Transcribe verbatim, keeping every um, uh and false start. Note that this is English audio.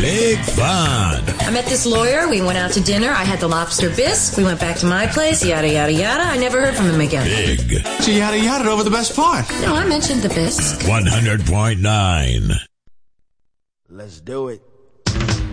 Big fun. I met this lawyer. We went out to dinner. I had the lobster bisque. We went back to my place. Yada, yada, yada. I never heard from him again. Big. So you yada yada over the best part. No, I mentioned the bisque. one hundred point nine. Let's do it.